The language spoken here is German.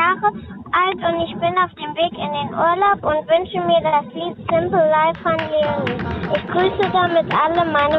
Jahre alt und ich bin auf dem Weg in den Urlaub und wünsche mir das Lied Simple Life von Leonie. Ich grüße damit alle meine